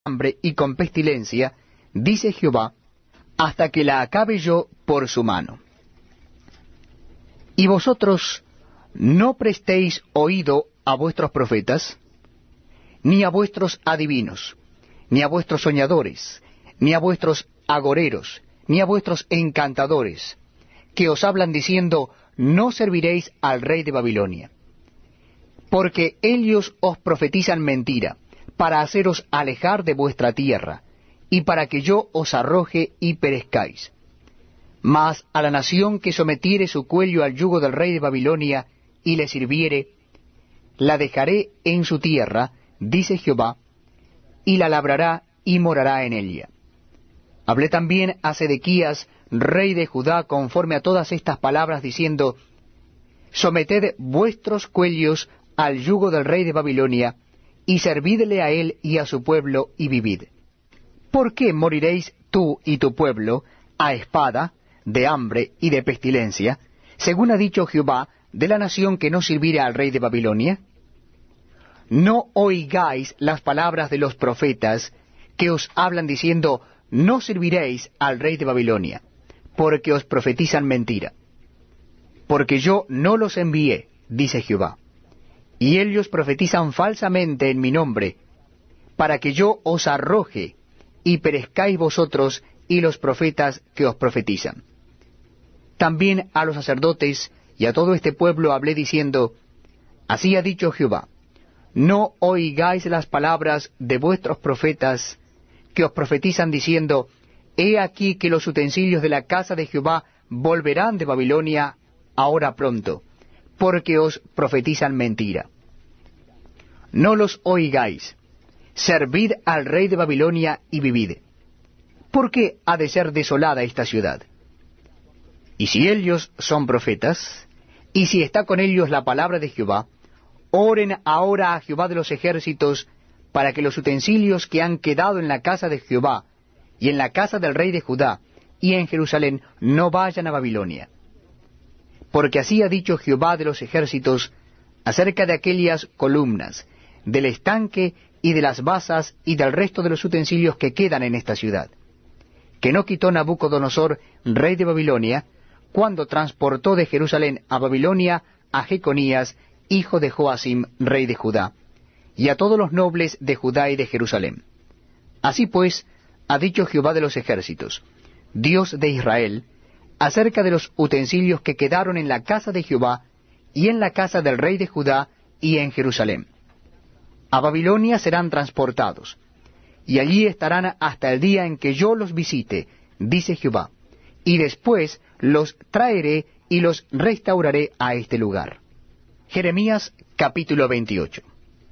hambre y con pestilencia, dice Jehová, hasta que la acabe yo por su mano. Y vosotros no prestéis oído a vuestros profetas, ni a vuestros adivinos, ni a vuestros soñadores, ni a vuestros agoreros, ni a vuestros encantadores, que os hablan diciendo, no serviréis al rey de Babilonia. Porque ellos os profetizan mentira, para haceros alejar de vuestra tierra, y para que yo os arroje y perezcáis. Mas a la nación que sometiere su cuello al yugo del rey de Babilonia, y le sirviere, la dejaré en su tierra, dice Jehová, y la labrará y morará en ella. Hablé también a Sedequías, rey de Judá, conforme a todas estas palabras, diciendo, someted vuestros cuellos al yugo del rey de Babilonia, y servidle a él y a su pueblo, y vivid. ¿Por qué moriréis tú y tu pueblo a espada, de hambre y de pestilencia, según ha dicho Jehová, de la nación que no sirviere al rey de Babilonia? No oigáis las palabras de los profetas que os hablan diciendo, no serviréis al rey de Babilonia, porque os profetizan mentira. Porque yo no los envié, dice Jehová, y ellos profetizan falsamente en mi nombre, para que yo os arroje y perezcáis vosotros y los profetas que os profetizan. También a los sacerdotes y a todo este pueblo hablé diciendo, así ha dicho Jehová, no oigáis las palabras de vuestros profetas que os profetizan diciendo, he aquí que los utensilios de la casa de Jehová volverán de Babilonia ahora pronto, porque os profetizan mentira. No los oigáis, servid al rey de Babilonia y vivid. ¿Por qué ha de ser desolada esta ciudad? Y si ellos son profetas, y si está con ellos la palabra de Jehová, oren ahora a Jehová de los ejércitos, para que los utensilios que han quedado en la casa de Jehová, y en la casa del rey de Judá, y en Jerusalén, no vayan a Babilonia. Porque así ha dicho Jehová de los ejércitos, acerca de aquellas columnas, del estanque y de las basas y del resto de los utensilios que quedan en esta ciudad, que no quitó Nabucodonosor, rey de Babilonia, cuando transportó de Jerusalén a Babilonia a Jeconías, hijo de Joacim, rey de Judá, y a todos los nobles de Judá y de Jerusalén. Así pues, ha dicho Jehová de los ejércitos, Dios de Israel, acerca de los utensilios que quedaron en la casa de Jehová, y en la casa del rey de Judá, y en Jerusalén. A Babilonia serán transportados, y allí estarán hasta el día en que yo los visite, dice Jehová, y después los traeré y los restauraré a este lugar. Jeremías capítulo 28.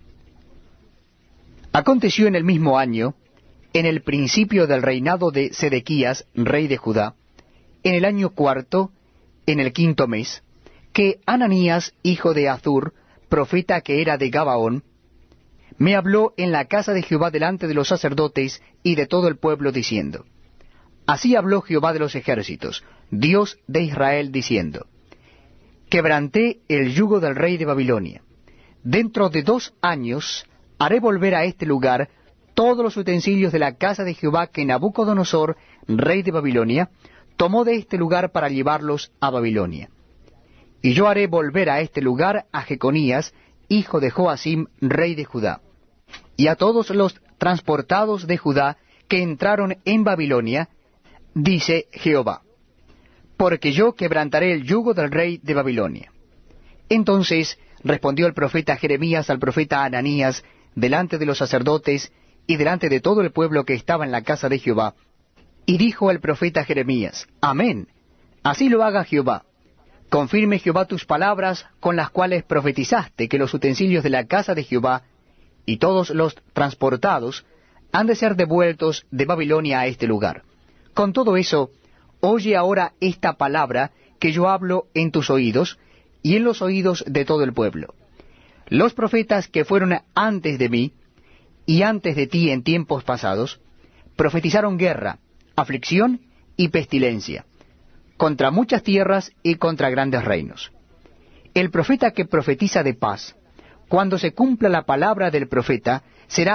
Aconteció en el mismo año, en el principio del reinado de Sedequías, rey de Judá, en el año cuarto, en el quinto mes, que Ananías, hijo de Azur, profeta que era de Gabaón, me habló en la casa de Jehová delante de los sacerdotes y de todo el pueblo, diciendo, así habló Jehová de los ejércitos, Dios de Israel, diciendo, quebranté el yugo del rey de Babilonia. Dentro de 2 años haré volver a este lugar todos los utensilios de la casa de Jehová que Nabucodonosor, rey de Babilonia, tomó de este lugar para llevarlos a Babilonia. Y yo haré volver a este lugar a Jeconías, hijo de Joacim, rey de Judá, y a todos los transportados de Judá que entraron en Babilonia, dice Jehová, porque yo quebrantaré el yugo del rey de Babilonia. Entonces respondió el profeta Jeremías al profeta Ananías delante de los sacerdotes y delante de todo el pueblo que estaba en la casa de Jehová, y dijo el profeta Jeremías, amén, así lo haga Jehová. Confirme Jehová tus palabras con las cuales profetizaste que los utensilios de la casa de Jehová y todos los transportados han de ser devueltos de Babilonia a este lugar. Con todo eso, oye ahora esta palabra que yo hablo en tus oídos y en los oídos de todo el pueblo. Los profetas que fueron antes de mí y antes de ti en tiempos pasados, profetizaron guerra, aflicción y pestilencia, contra muchas tierras y contra grandes reinos. El profeta que profetiza de paz, cuando se cumpla la palabra del profeta, será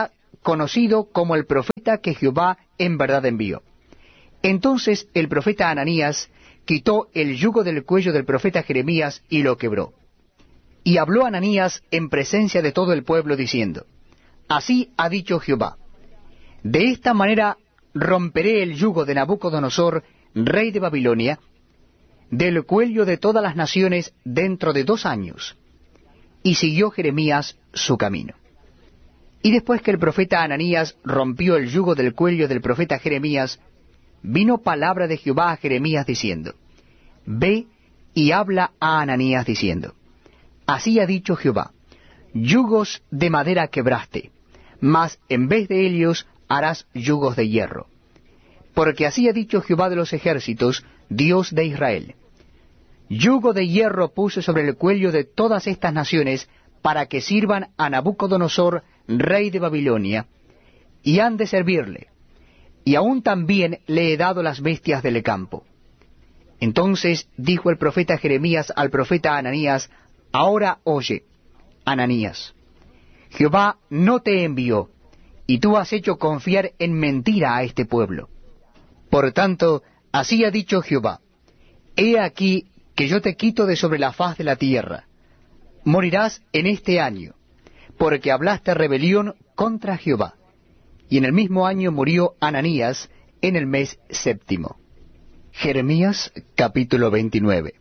conocido como el profeta que Jehová en verdad envió. Entonces el profeta Ananías quitó el yugo del cuello del profeta Jeremías y lo quebró. Y habló Ananías en presencia de todo el pueblo diciendo, Así ha dicho Jehová, de esta manera romperé el yugo de Nabucodonosor, rey de Babilonia, del cuello de todas las naciones dentro de 2 años. Y siguió Jeremías su camino. Y después que el profeta Ananías rompió el yugo del cuello del profeta Jeremías, vino palabra de Jehová a Jeremías diciendo, Ve y habla a Ananías diciendo, Así ha dicho Jehová, yugos de madera quebraste, mas en vez de ellos harás yugos de hierro. Porque así ha dicho Jehová de los ejércitos, Dios de Israel, yugo de hierro puse sobre el cuello de todas estas naciones para que sirvan a Nabucodonosor, rey de Babilonia, y han de servirle, y aún también le he dado las bestias del campo. Entonces dijo el profeta Jeremías al profeta Ananías, Ahora oye, Ananías, Jehová no te envió, y tú has hecho confiar en mentira a este pueblo. Por tanto, así ha dicho Jehová, He aquí que yo te quito de sobre la faz de la tierra. Morirás en este año, porque hablaste rebelión contra Jehová. Y en el mismo año murió Ananías en el mes 7. Jeremías capítulo 29.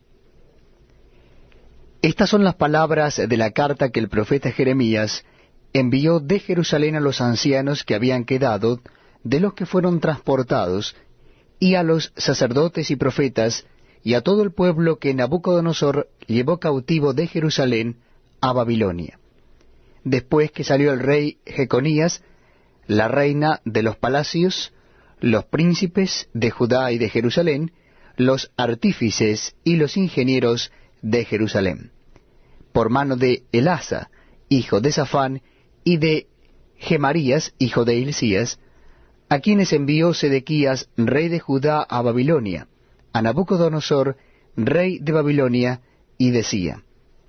Estas son las palabras de la carta que el profeta Jeremías envió de Jerusalén a los ancianos que habían quedado, de los que fueron transportados, y a los sacerdotes y profetas, y a todo el pueblo que Nabucodonosor llevó cautivo de Jerusalén a Babilonia. Después que salió el rey Jeconías, la reina de los palacios, los príncipes de Judá y de Jerusalén, los artífices y los ingenieros de Jerusalén, por mano de Elasa, hijo de Safán, y de Gemarías, hijo de Hilcías, a quienes envió Sedequías, rey de Judá, a Babilonia, a Nabucodonosor, rey de Babilonia, y decía,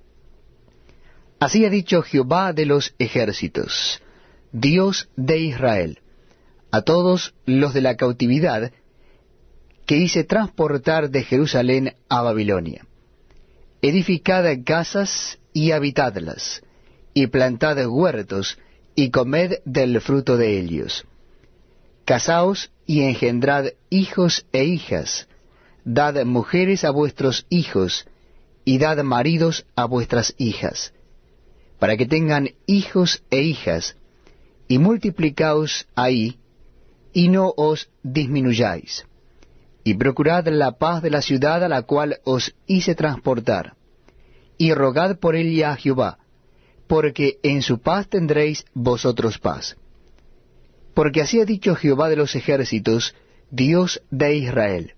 Así ha dicho Jehová de los ejércitos, Dios de Israel, a todos los de la cautividad que hice transportar de Jerusalén a Babilonia. Edificad casas y habitadlas, y plantad huertos, y comed del fruto de ellos. Casaos y engendrad hijos e hijas, dad mujeres a vuestros hijos, y dad maridos a vuestras hijas, para que tengan hijos e hijas, y multiplicaos ahí, y no os disminuyáis. Y procurad la paz de la ciudad a la cual os hice transportar, y rogad por ella a Jehová, porque en su paz tendréis vosotros paz. Porque así ha dicho Jehová de los ejércitos, Dios de Israel,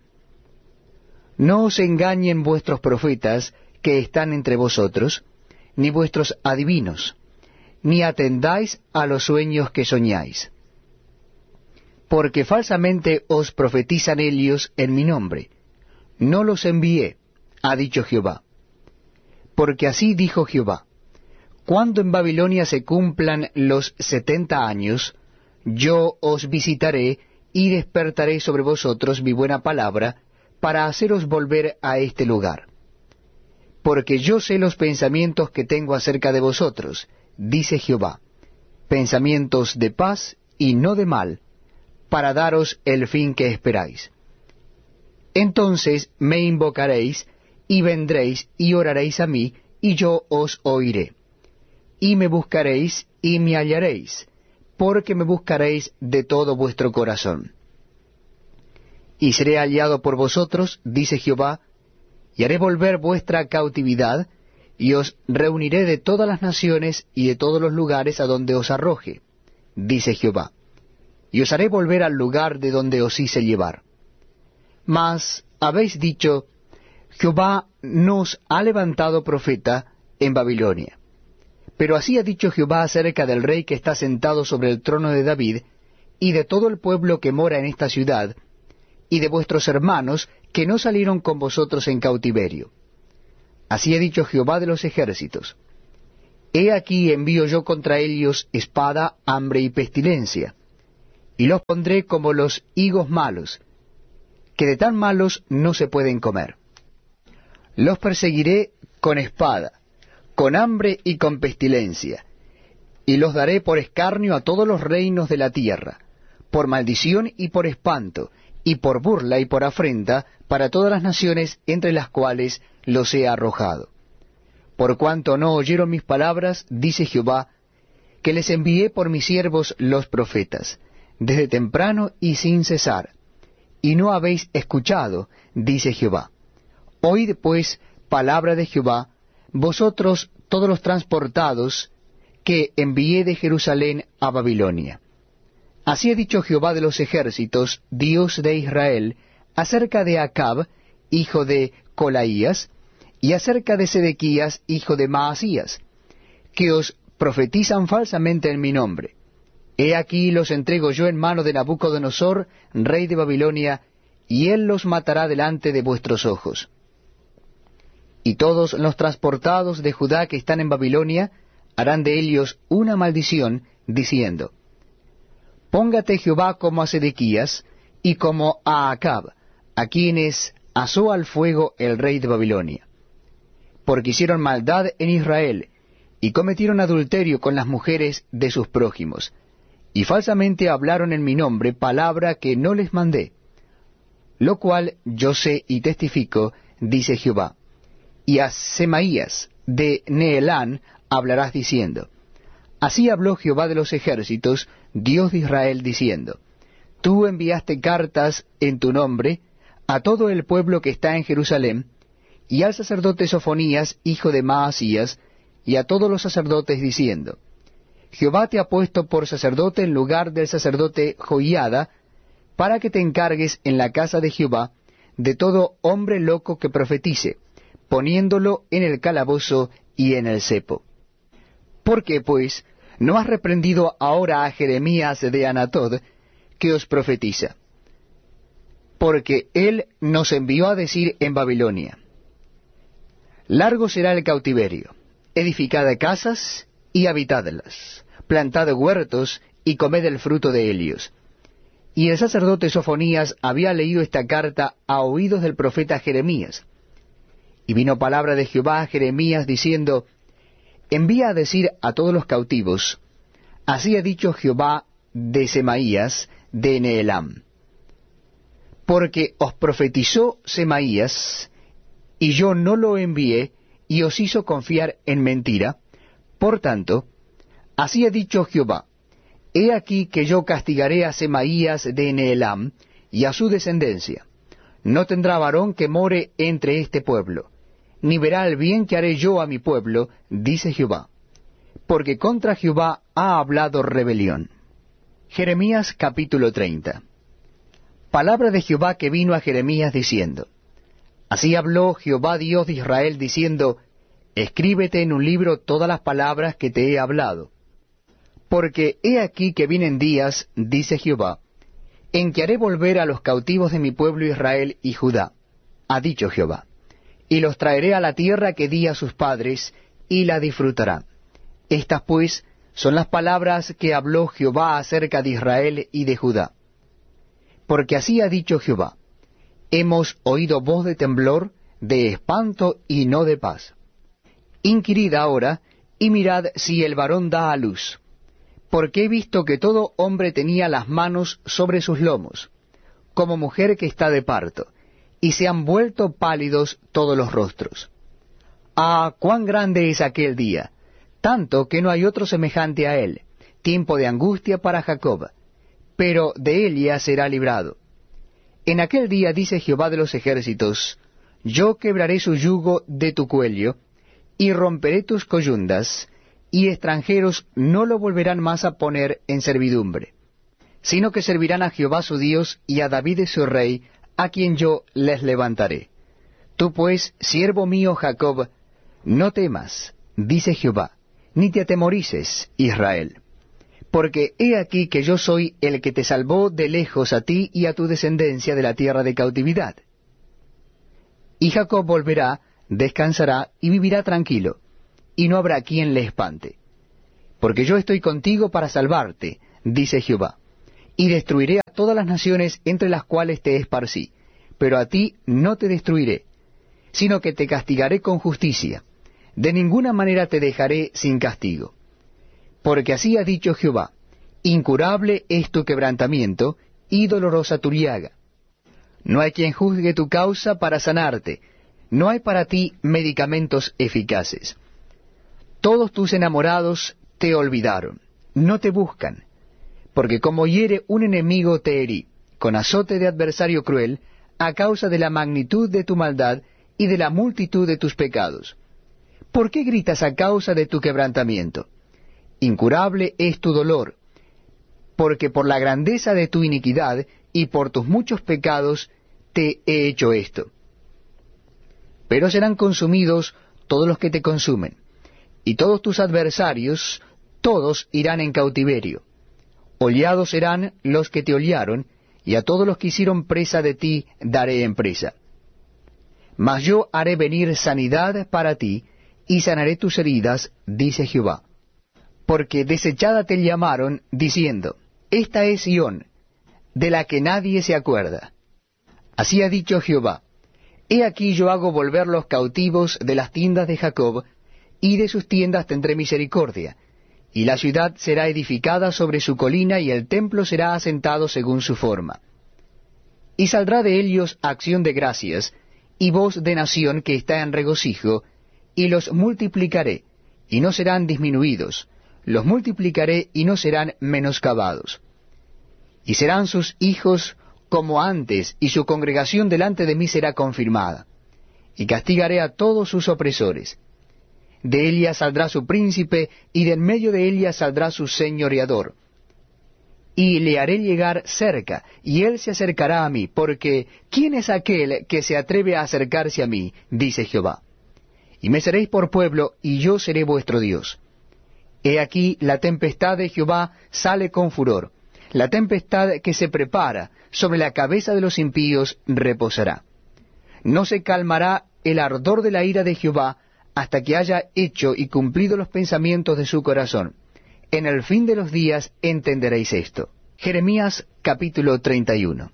No os engañen vuestros profetas que están entre vosotros, ni vuestros adivinos, ni atendáis a los sueños que soñáis. Porque falsamente os profetizan ellos en mi nombre. No los envié, ha dicho Jehová. Porque así dijo Jehová, cuando en Babilonia se cumplan los 70 años, yo os visitaré y despertaré sobre vosotros mi buena palabra, para haceros volver a este lugar. Porque yo sé los pensamientos que tengo acerca de vosotros, dice Jehová, pensamientos de paz y no de mal, para daros el fin que esperáis. Entonces me invocaréis, y vendréis y oraréis a mí, y yo os oiré. Y me buscaréis, y me hallaréis, porque me buscaréis de todo vuestro corazón. Y seré hallado por vosotros, dice Jehová, y haré volver vuestra cautividad, y os reuniré de todas las naciones y de todos los lugares a donde os arroje, dice Jehová, y os haré volver al lugar de donde os hice llevar. Mas habéis dicho, Jehová nos ha levantado profeta en Babilonia. Pero así ha dicho Jehová acerca del rey que está sentado sobre el trono de David, y de todo el pueblo que mora en esta ciudad, y de vuestros hermanos que no salieron con vosotros en cautiverio. Así ha dicho Jehová de los ejércitos, He aquí envío yo contra ellos espada, hambre y pestilencia, y los pondré como los higos malos, que de tan malos no se pueden comer. Los perseguiré con espada, con hambre y con pestilencia, y los daré por escarnio a todos los reinos de la tierra, por maldición y por espanto, y por burla y por afrenta para todas las naciones entre las cuales los he arrojado. Por cuanto no oyeron mis palabras, dice Jehová, que les envié por mis siervos los profetas, desde temprano y sin cesar, y no habéis escuchado, dice Jehová. Oíd pues palabra de Jehová, vosotros todos los transportados que envié de Jerusalén a Babilonia. Así ha dicho Jehová de los ejércitos, Dios de Israel, acerca de Acab, hijo de Colaías, y acerca de Sedequías, hijo de Maasías, que os profetizan falsamente en mi nombre. He aquí los entrego yo en mano de Nabucodonosor, rey de Babilonia, y él los matará delante de vuestros ojos. Y todos los transportados de Judá que están en Babilonia harán de ellos una maldición, diciendo, Póngate Jehová como a Sedequías y como a Acab, a quienes asó al fuego el rey de Babilonia. Porque hicieron maldad en Israel, y cometieron adulterio con las mujeres de sus prójimos, y falsamente hablaron en mi nombre palabra que no les mandé. Lo cual yo sé y testifico, dice Jehová. Y a Semaías de Neelán hablarás diciendo, Así habló Jehová de los ejércitos, Dios de Israel, diciendo, Tú enviaste cartas en tu nombre a todo el pueblo que está en Jerusalén, y al sacerdote Sofonías, hijo de Maasías, y a todos los sacerdotes, diciendo, Jehová te ha puesto por sacerdote en lugar del sacerdote Joiada, para que te encargues en la casa de Jehová de todo hombre loco que profetice, poniéndolo en el calabozo y en el cepo. ¿Por qué, pues, no has reprendido ahora a Jeremías de Anatod, que os profetiza? Porque él nos envió a decir en Babilonia, Largo será el cautiverio, edificad casas y habitadlas, plantad huertos y comed el fruto de ellos. Y el sacerdote Sofonías había leído esta carta a oídos del profeta Jeremías. Y vino palabra de Jehová a Jeremías diciendo, Envía a decir a todos los cautivos, Así ha dicho Jehová de Semaías de Neelam. Porque os profetizó Semaías, y yo no lo envié, y os hizo confiar en mentira. Por tanto, así ha dicho Jehová, He aquí que yo castigaré a Semaías de Neelam, y a su descendencia. No tendrá varón que more entre este pueblo, ni verá el bien que haré yo a mi pueblo, dice Jehová. Porque contra Jehová ha hablado rebelión. Jeremías capítulo 30. Palabra de Jehová que vino a Jeremías diciendo, Así habló Jehová Dios de Israel diciendo, Escríbete en un libro todas las palabras que te he hablado. Porque he aquí que vienen días, dice Jehová, en que haré volver a los cautivos de mi pueblo Israel y Judá, ha dicho Jehová, y los traeré a la tierra que di a sus padres, y la disfrutarán. Estas pues son las palabras que habló Jehová acerca de Israel y de Judá. Porque así ha dicho Jehová, hemos oído voz de temblor, de espanto y no de paz. Inquirid ahora, y mirad si el varón da a luz, porque he visto que todo hombre tenía las manos sobre sus lomos, como mujer que está de parto, y se han vuelto pálidos todos los rostros. Ah, cuán grande es aquel día, tanto que no hay otro semejante a él, tiempo de angustia para Jacob, pero de Elia será librado. En aquel día, dice Jehová de los ejércitos, yo quebraré su yugo de tu cuello, y romperé tus coyundas, y extranjeros no lo volverán más a poner en servidumbre, sino que servirán a Jehová su Dios y a David su rey, a quien yo les levantaré. Tú pues, siervo mío Jacob, no temas, dice Jehová, ni te atemorices, Israel. Porque he aquí que yo soy el que te salvó de lejos a ti y a tu descendencia de la tierra de cautividad. Y Jacob volverá, descansará y vivirá tranquilo, y no habrá quien le espante. Porque yo estoy contigo para salvarte, dice Jehová, y destruiré a todas las naciones entre las cuales te esparcí, pero a ti no te destruiré, sino que te castigaré con justicia. De ninguna manera te dejaré sin castigo. Porque así ha dicho Jehová, incurable es tu quebrantamiento, y dolorosa tu llaga. No hay quien juzgue tu causa para sanarte, no hay para ti medicamentos eficaces. Todos tus enamorados te olvidaron, no te buscan, porque como hiere un enemigo te herí, con azote de adversario cruel, a causa de la magnitud de tu maldad y de la multitud de tus pecados. ¿Por qué gritas a causa de tu quebrantamiento? Incurable es tu dolor, porque por la grandeza de tu iniquidad y por tus muchos pecados te he hecho esto. Pero serán consumidos todos los que te consumen, y todos tus adversarios, todos irán en cautiverio. Hollados serán los que te hollaron, y a todos los que hicieron presa de ti daré en presa. Mas yo haré venir sanidad para ti, y sanaré tus heridas, dice Jehová. Porque desechada te llamaron, diciendo, esta es Sión, de la que nadie se acuerda. Así ha dicho Jehová, he aquí yo hago volver los cautivos de las tiendas de Jacob, y de sus tiendas tendré misericordia, y la ciudad será edificada sobre su colina, y el templo será asentado según su forma. Y saldrá de ellos acción de gracias, y voz de nación que está en regocijo, y los multiplicaré, y no serán disminuidos, los multiplicaré y no serán menoscabados. Y serán sus hijos como antes, y su congregación delante de mí será confirmada. Y castigaré a todos sus opresores. De ella saldrá su príncipe, y de en medio de ella saldrá su señoreador. Y le haré llegar cerca, y él se acercará a mí, porque ¿quién es aquel que se atreve a acercarse a mí? Dice Jehová. Y me seréis por pueblo, y yo seré vuestro Dios. He aquí la tempestad de Jehová sale con furor, la tempestad que se prepara sobre la cabeza de los impíos reposará. No se calmará el ardor de la ira de Jehová hasta que haya hecho y cumplido los pensamientos de su corazón. En el fin de los días entenderéis esto. Jeremías capítulo 31.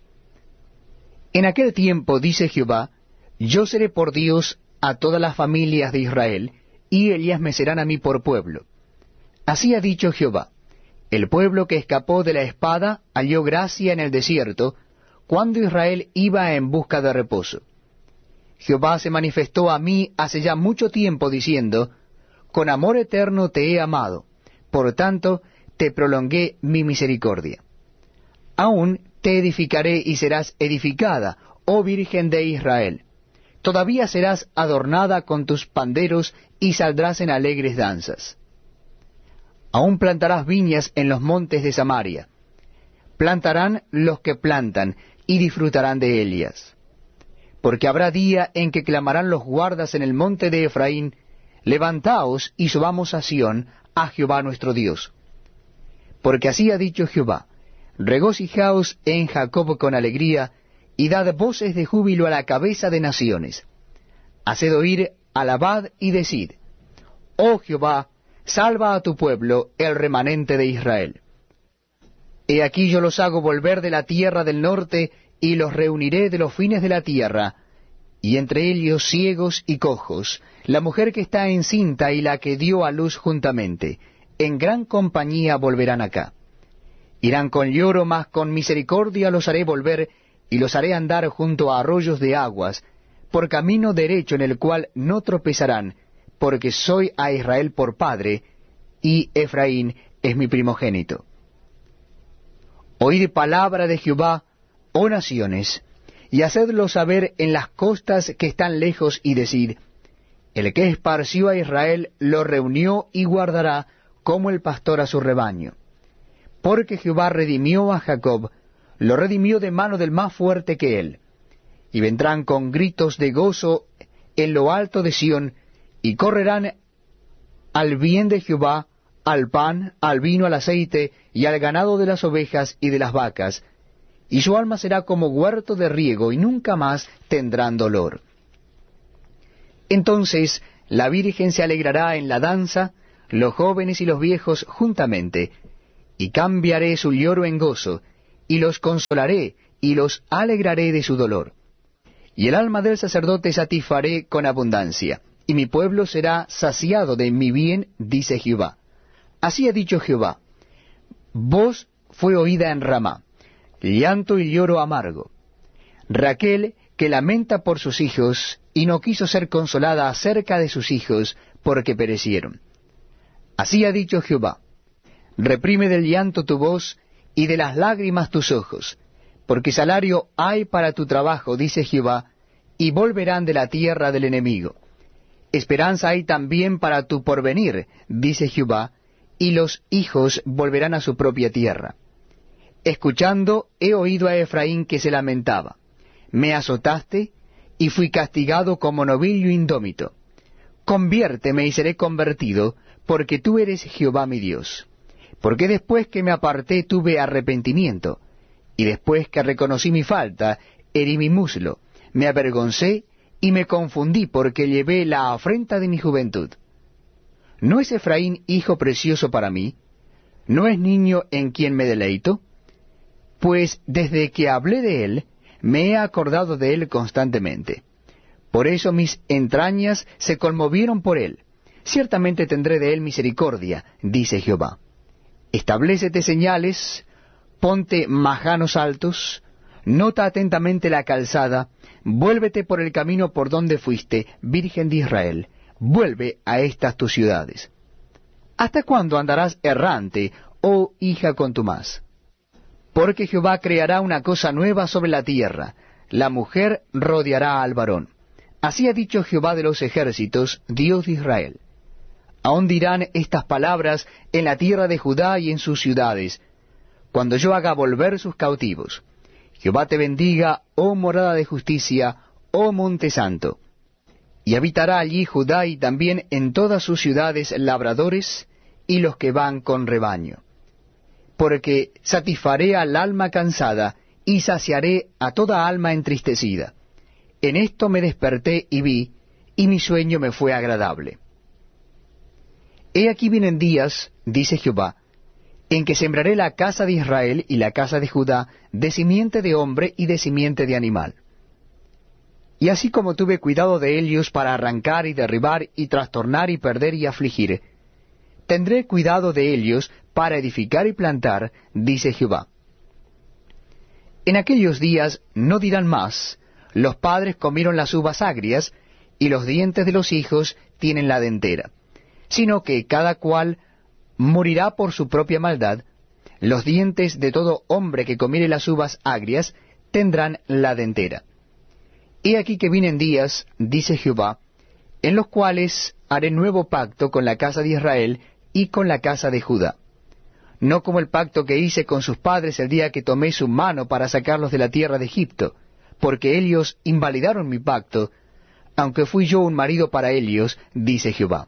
En aquel tiempo, dice Jehová, yo seré por Dios a todas las familias de Israel, y ellas me serán a mí por pueblo. Así ha dicho Jehová, el pueblo que escapó de la espada halló gracia en el desierto, cuando Israel iba en busca de reposo. Jehová se manifestó a mí hace ya mucho tiempo, diciendo, con amor eterno te he amado, por tanto te prolongué mi misericordia. Aún te edificaré y serás edificada, oh Virgen de Israel. Todavía serás adornada con tus panderos y saldrás en alegres danzas. Aún plantarás viñas en los montes de Samaria. Plantarán los que plantan y disfrutarán de ellas. Porque habrá día en que clamarán los guardas en el monte de Efraín, levantaos y subamos a Sión, a Jehová nuestro Dios. Porque así ha dicho Jehová, regocijaos en Jacob con alegría, y dad voces de júbilo a la cabeza de naciones. Haced oír, alabad y decid, oh Jehová, salva a tu pueblo, el remanente de Israel. He aquí yo los hago volver de la tierra del norte, y los reuniré de los fines de la tierra, y entre ellos ciegos y cojos, la mujer que está encinta y la que dio a luz juntamente, en gran compañía volverán acá. Irán con lloro, mas con misericordia los haré volver, y los haré andar junto a arroyos de aguas, por camino derecho en el cual no tropezarán, porque soy a Israel por padre, y Efraín es mi primogénito. Oíd palabra de Jehová, oh naciones, y hacedlo saber en las costas que están lejos, y decid, el que esparció a Israel lo reunió y guardará como el pastor a su rebaño. Porque Jehová redimió a Jacob, lo redimió de mano del más fuerte que él. Y vendrán con gritos de gozo en lo alto de Sión, y correrán al bien de Jehová, al pan, al vino, al aceite, y al ganado de las ovejas y de las vacas, y su alma será como huerto de riego, y nunca más tendrán dolor. Entonces la virgen se alegrará en la danza, los jóvenes y los viejos juntamente, y cambiaré su lloro en gozo, y los consolaré, y los alegraré de su dolor. Y el alma del sacerdote satisfaré con abundancia, y mi pueblo será saciado de mi bien, dice Jehová. Así ha dicho Jehová: voz fue oída en Ramá, llanto y lloro amargo. Raquel, que lamenta por sus hijos, y no quiso ser consolada acerca de sus hijos, porque perecieron. Así ha dicho Jehová: reprime del llanto tu voz, y de las lágrimas tus ojos, porque salario hay para tu trabajo, dice Jehová, y volverán de la tierra del enemigo. Esperanza hay también para tu porvenir, dice Jehová, y los hijos volverán a su propia tierra. Escuchando, he oído a Efraín que se lamentaba. Me azotaste, y fui castigado como novillo indómito. Conviérteme y seré convertido, porque tú eres Jehová mi Dios. Porque después que me aparté tuve arrepentimiento, y después que reconocí mi falta, herí mi muslo, me avergoncé y me confundí porque llevé la afrenta de mi juventud. ¿No es Efraín hijo precioso para mí? ¿No es niño en quien me deleito? Pues desde que hablé de él, me he acordado de él constantemente. Por eso mis entrañas se conmovieron por él. Ciertamente tendré de él misericordia, dice Jehová. Establécete señales, ponte majanos altos, nota atentamente la calzada, vuélvete por el camino por donde fuiste, Virgen de Israel, vuelve a estas tus ciudades. ¿Hasta cuándo andarás errante, oh hija contumaz? Porque Jehová creará una cosa nueva sobre la tierra, la mujer rodeará al varón. Así ha dicho Jehová de los ejércitos, Dios de Israel. Aún dirán estas palabras en la tierra de Judá y en sus ciudades, cuando yo haga volver sus cautivos. Jehová te bendiga, oh morada de justicia, oh monte santo. Y habitará allí Judá y también en todas sus ciudades labradores y los que van con rebaño. Porque satisfaré al alma cansada y saciaré a toda alma entristecida. En esto me desperté y vi, y mi sueño me fue agradable. He aquí vienen días, dice Jehová, en que sembraré la casa de Israel y la casa de Judá de simiente de hombre y de simiente de animal. Y así como tuve cuidado de ellos para arrancar y derribar y trastornar y perder y afligir, tendré cuidado de ellos para edificar y plantar, dice Jehová. En aquellos días no dirán más, los padres comieron las uvas agrias, y los dientes de los hijos tienen la dentera, sino que cada cual morirá por su propia maldad. Los dientes de todo hombre que comiere las uvas agrias tendrán la dentera. He aquí que vienen días, dice Jehová, en los cuales haré nuevo pacto con la casa de Israel y con la casa de Judá. No como el pacto que hice con sus padres el día que tomé su mano para sacarlos de la tierra de Egipto, porque ellos invalidaron mi pacto, aunque fui yo un marido para ellos, dice Jehová.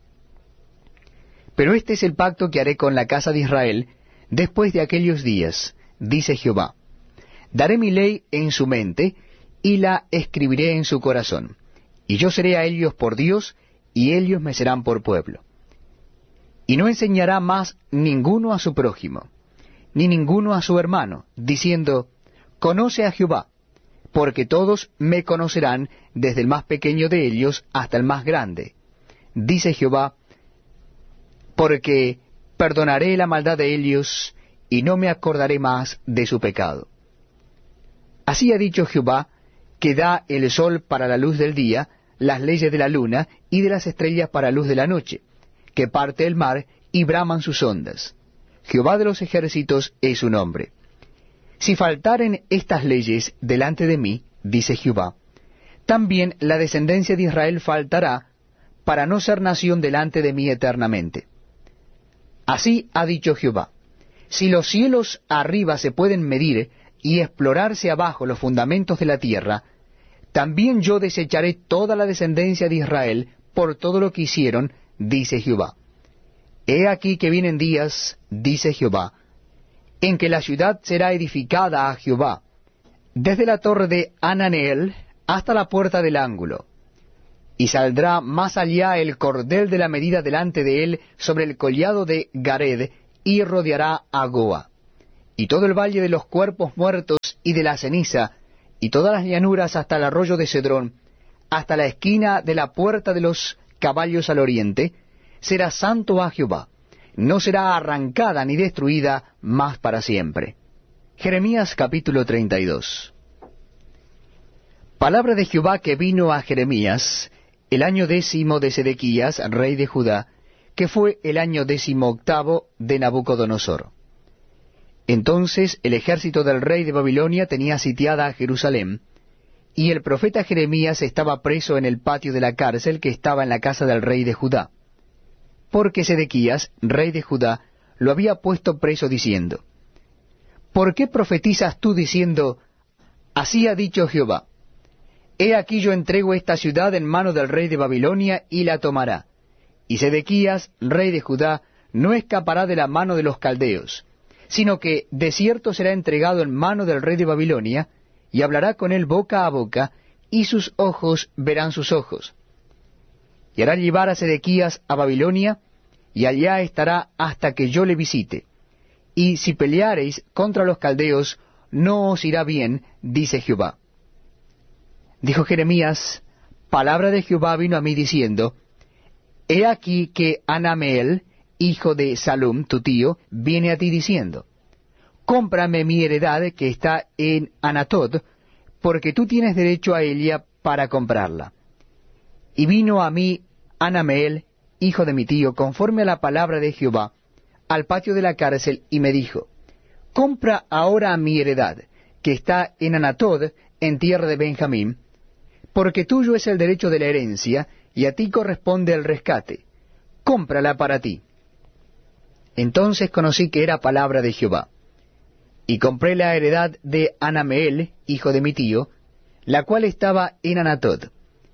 Pero este es el pacto que haré con la casa de Israel después de aquellos días, dice Jehová. Daré mi ley en su mente, y la escribiré en su corazón. Y yo seré a ellos por Dios, y ellos me serán por pueblo. Y no enseñará más ninguno a su prójimo, ni ninguno a su hermano, diciendo, conoce a Jehová, porque todos me conocerán, desde el más pequeño de ellos hasta el más grande. Dice Jehová, porque perdonaré la maldad de ellos, y no me acordaré más de su pecado. Así ha dicho Jehová, que da el sol para la luz del día, las leyes de la luna, y de las estrellas para luz de la noche, que parte el mar, y braman sus ondas. Jehová de los ejércitos es su nombre. Si faltaren estas leyes delante de mí, dice Jehová, también la descendencia de Israel faltará, para no ser nación delante de mí eternamente. Así ha dicho Jehová, si los cielos arriba se pueden medir, y explorarse abajo los fundamentos de la tierra, también yo desecharé toda la descendencia de Israel por todo lo que hicieron, dice Jehová. He aquí que vienen días, dice Jehová, en que la ciudad será edificada a Jehová, desde la torre de Hananeel hasta la puerta del ángulo, y saldrá más allá el cordel de la medida delante de él sobre el collado de Gared, y rodeará a Goa, y todo el valle de los cuerpos muertos y de la ceniza, y todas las llanuras hasta el arroyo de Cedrón, hasta la esquina de la puerta de los caballos al oriente, será santo a Jehová, no será arrancada ni destruida más para siempre. Jeremías capítulo 32. Palabra de Jehová que vino a Jeremías el año 10 de Sedequías, rey de Judá, que fue el año 18 de Nabucodonosor. Entonces el ejército del rey de Babilonia tenía sitiada a Jerusalén, y el profeta Jeremías estaba preso en el patio de la cárcel que estaba en la casa del rey de Judá, porque Sedequías, rey de Judá, lo había puesto preso diciendo: ¿Por qué profetizas tú diciendo, así ha dicho Jehová? He aquí yo entrego esta ciudad en mano del rey de Babilonia, y la tomará. Y Sedequías, rey de Judá, no escapará de la mano de los caldeos, sino que de cierto será entregado en mano del rey de Babilonia, y hablará con él boca a boca, y sus ojos verán sus ojos. Y hará llevar a Sedequías a Babilonia, y allá estará hasta que yo le visite. Y si peleareis contra los caldeos, no os irá bien, dice Jehová. Dijo Jeremías: palabra de Jehová vino a mí diciendo: He aquí que Hanameel, hijo de Salum, tu tío, viene a ti diciendo: Cómprame mi heredad que está en Anatot, porque tú tienes derecho a ella para comprarla. Y vino a mí Hanameel, hijo de mi tío, conforme a la palabra de Jehová, al patio de la cárcel, y me dijo: Compra ahora mi heredad, que está en Anatot, en tierra de Benjamín, porque tuyo es el derecho de la herencia, y a ti corresponde el rescate. Cómprala para ti. Entonces conocí que era palabra de Jehová. Y compré la heredad de Hanameel, hijo de mi tío, la cual estaba en Anatot.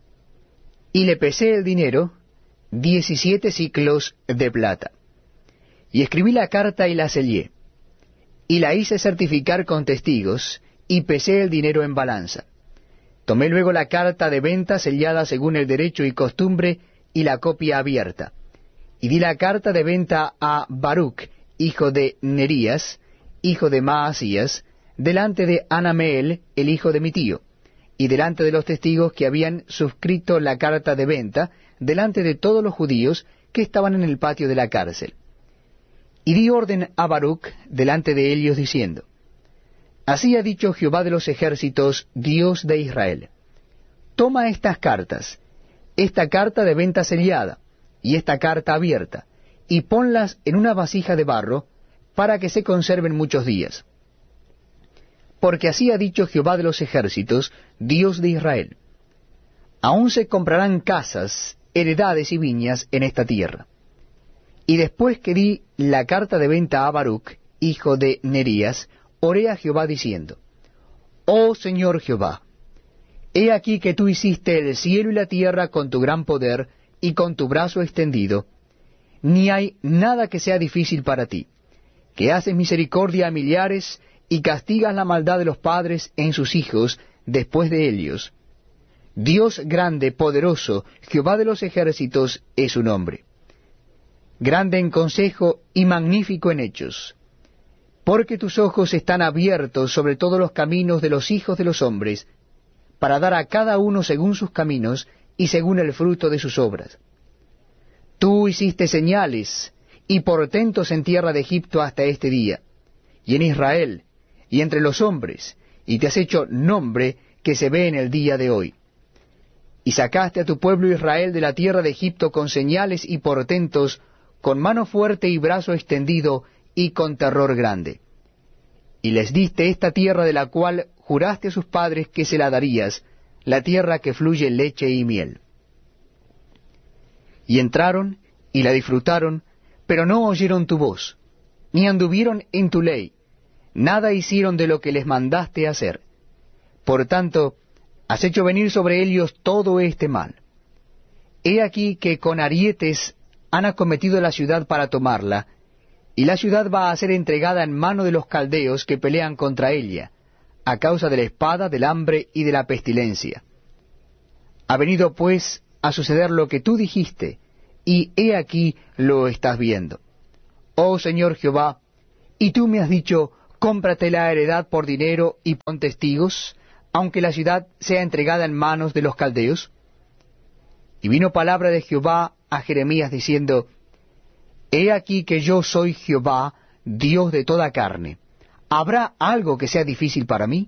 Y le pesé el dinero, 17 siclos de plata. Y escribí la carta y la sellé. Y la hice certificar con testigos, y pesé el dinero en balanza. Tomé luego la carta de venta sellada según el derecho y costumbre, y la copia abierta. Y di la carta de venta a Baruc, hijo de Nerías, hijo de Maasías, delante de Hanameel, el hijo de mi tío, y delante de los testigos que habían suscrito la carta de venta, delante de todos los judíos que estaban en el patio de la cárcel. Y di orden a Baruc delante de ellos, diciendo: Así ha dicho Jehová de los ejércitos, Dios de Israel: Toma estas cartas, esta carta de venta sellada, y esta carta abierta, y ponlas en una vasija de barro, para que se conserven muchos días. Porque así ha dicho Jehová de los ejércitos, Dios de Israel: Aún se comprarán casas, heredades y viñas en esta tierra. Y después que di la carta de venta a Baruc, hijo de Nerías, oré a Jehová diciendo: Oh Señor Jehová, he aquí que tú hiciste el cielo y la tierra con tu gran poder y con tu brazo extendido, ni hay nada que sea difícil para ti, que haces misericordia a millares y castigas la maldad de los padres en sus hijos después de ellos. Dios grande, poderoso, Jehová de los ejércitos es su nombre. Grande en consejo y magnífico en hechos. Porque tus ojos están abiertos sobre todos los caminos de los hijos de los hombres, para dar a cada uno según sus caminos y según el fruto de sus obras. Tú hiciste señales y portentos en tierra de Egipto hasta este día, y en Israel, y entre los hombres, y te has hecho nombre que se ve en el día de hoy. Y sacaste a tu pueblo Israel de la tierra de Egipto con señales y portentos, con mano fuerte y brazo extendido, y con terror grande. Y les diste esta tierra de la cual juraste a sus padres que se la darías, la tierra que fluye leche y miel. Y entraron y la disfrutaron, pero no oyeron tu voz, ni anduvieron en tu ley, nada hicieron de lo que les mandaste hacer. Por tanto, has hecho venir sobre ellos todo este mal. He aquí que con arietes han acometido la ciudad para tomarla, y la ciudad va a ser entregada en mano de los caldeos que pelean contra ella, a causa de la espada, del hambre y de la pestilencia. Ha venido pues a suceder lo que tú dijiste, y he aquí lo estás viendo. Oh Señor Jehová, y tú me has dicho, cómprate la heredad por dinero y pon testigos, aunque la ciudad sea entregada en manos de los caldeos. Y vino palabra de Jehová a Jeremías diciendo, He aquí que yo soy Jehová, Dios de toda carne. ¿Habrá algo que sea difícil para mí?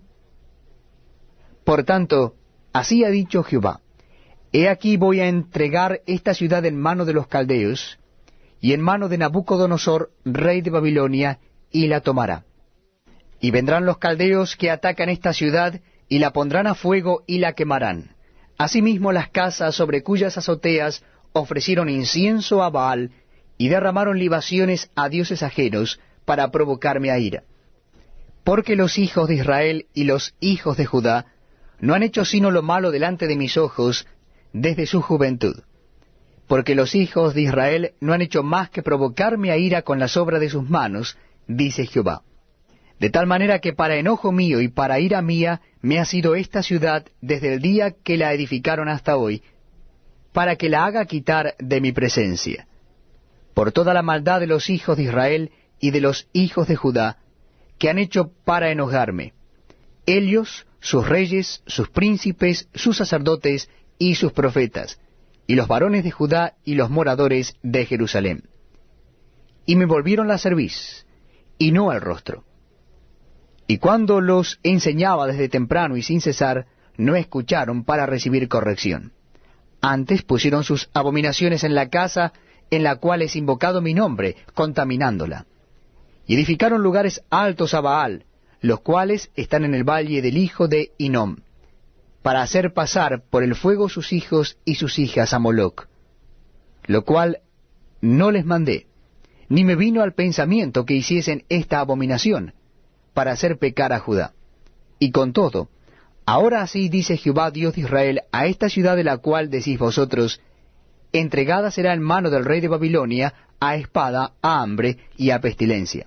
Por tanto, así ha dicho Jehová, He aquí voy a entregar esta ciudad en mano de los caldeos, y en mano de Nabucodonosor, rey de Babilonia, y la tomará. Y vendrán los caldeos que atacan esta ciudad, y la pondrán a fuego y la quemarán. Asimismo las casas sobre cuyas azoteas ofrecieron incienso a Baal, y derramaron libaciones a dioses ajenos, para provocarme a ira. Porque los hijos de Israel y los hijos de Judá no han hecho sino lo malo delante de mis ojos desde su juventud. Porque los hijos de Israel no han hecho más que provocarme a ira con las obras de sus manos, dice Jehová. De tal manera que para enojo mío y para ira mía me ha sido esta ciudad desde el día que la edificaron hasta hoy, para que la haga quitar de mi presencia. Por toda la maldad de los hijos de Israel y de los hijos de Judá, que han hecho para enojarme. Ellos, sus reyes, sus príncipes, sus sacerdotes y sus profetas, y los varones de Judá y los moradores de Jerusalén. Y me volvieron la cerviz, y no el rostro. Y cuando los enseñaba desde temprano y sin cesar, no escucharon para recibir corrección. Antes pusieron sus abominaciones en la casa en la cual es invocado mi nombre, contaminándola. Y edificaron lugares altos a Baal, los cuales están en el valle del hijo de Hinnom, para hacer pasar por el fuego sus hijos y sus hijas a Moloc, lo cual no les mandé, ni me vino al pensamiento que hiciesen esta abominación, para hacer pecar a Judá. Y con todo, ahora así dice Jehová Dios de Israel a esta ciudad de la cual decís vosotros, entregada será en mano del rey de Babilonia, a espada, a hambre y a pestilencia.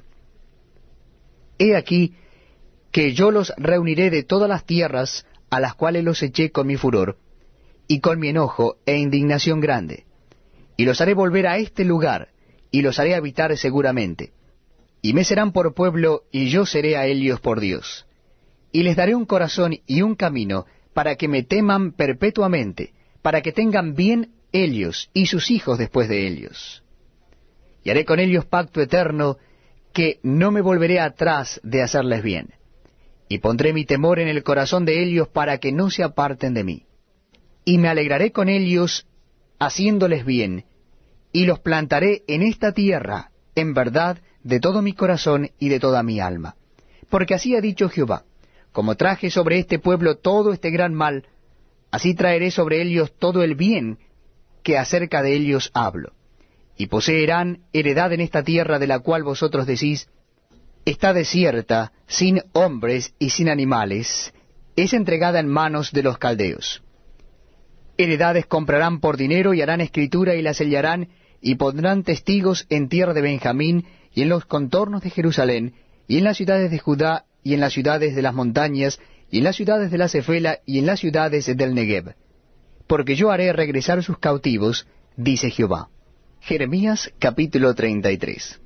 He aquí que yo los reuniré de todas las tierras a las cuales los eché con mi furor, y con mi enojo e indignación grande, y los haré volver a este lugar, y los haré habitar seguramente. Y me serán por pueblo, y yo seré a ellos por Dios. Y les daré un corazón y un camino, para que me teman perpetuamente, para que tengan bien ellos y sus hijos después de ellos. Y haré con ellos pacto eterno, que no me volveré atrás de hacerles bien. Y pondré mi temor en el corazón de ellos para que no se aparten de mí. Y me alegraré con ellos, haciéndoles bien, y los plantaré en esta tierra, en verdad, de todo mi corazón y de toda mi alma. Porque así ha dicho Jehová, como traje sobre este pueblo todo este gran mal, así traeré sobre ellos todo el bien que acerca de ellos hablo. Y poseerán heredad en esta tierra de la cual vosotros decís, está desierta, sin hombres y sin animales, es entregada en manos de los caldeos. Heredades comprarán por dinero y harán escritura y la sellarán, y pondrán testigos en tierra de Benjamín y en los contornos de Jerusalén, y en las ciudades de Judá, y en las ciudades de las montañas, y en las ciudades de la Cefela, y en las ciudades del Negev. Porque yo haré regresar sus cautivos, dice Jehová. Jeremías capítulo 33.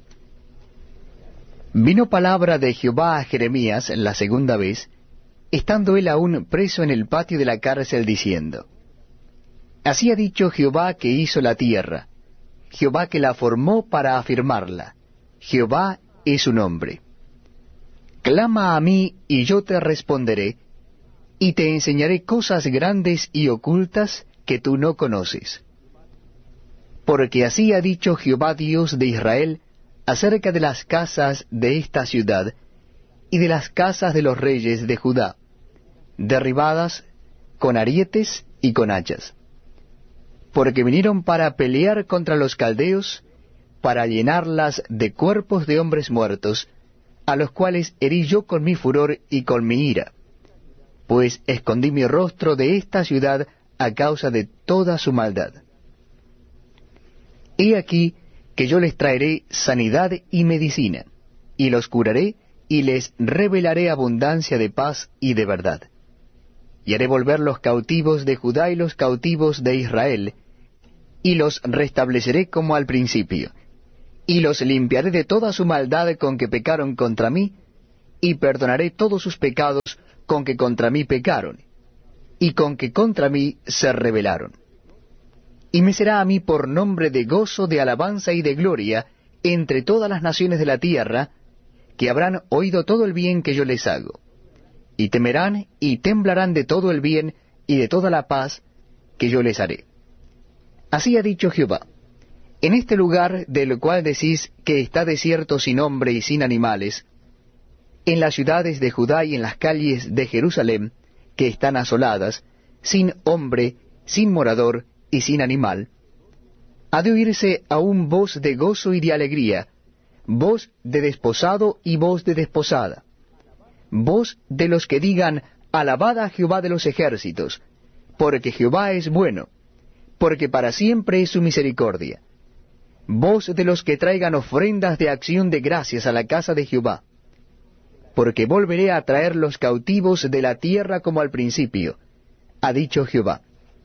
Vino palabra de Jehová a Jeremías la segunda vez, estando él aún preso en el patio de la cárcel, diciendo, Así ha dicho Jehová que hizo la tierra, Jehová que la formó para afirmarla, Jehová es su nombre. Clama a mí y yo te responderé, y te enseñaré cosas grandes y ocultas que tú no conoces. Porque así ha dicho Jehová Dios de Israel acerca de las casas de esta ciudad y de las casas de los reyes de Judá, derribadas con arietes y con hachas. Porque vinieron para pelear contra los caldeos, para llenarlas de cuerpos de hombres muertos, a los cuales herí yo con mi furor y con mi ira, pues escondí mi rostro de esta ciudad a causa de toda su maldad. He aquí que yo les traeré sanidad y medicina, y los curaré, y les revelaré abundancia de paz y de verdad. y haré volver los cautivos de Judá y los cautivos de Israel, y los restableceré como al principio, y los limpiaré de toda su maldad con que pecaron contra mí, y perdonaré todos sus pecados con que contra mí pecaron, y con que contra mí se rebelaron. Y me será a mí por nombre de gozo, de alabanza y de gloria entre todas las naciones de la tierra, que habrán oído todo el bien que yo les hago. Y temerán y temblarán de todo el bien y de toda la paz que yo les haré. Así ha dicho Jehová: en este lugar del cual decís que está desierto sin hombre y sin animales, en las ciudades de Judá y en las calles de Jerusalén, que están asoladas, sin hombre, sin morador y sin animal, ha de oírse aún voz de gozo y de alegría, voz de desposado y voz de desposada, voz de los que digan: alabad a Jehová de los ejércitos, porque Jehová es bueno, porque para siempre es su misericordia. Voz de los que traigan ofrendas de acción de gracias a la casa de Jehová, porque volveré a traer los cautivos de la tierra como al principio, ha dicho Jehová.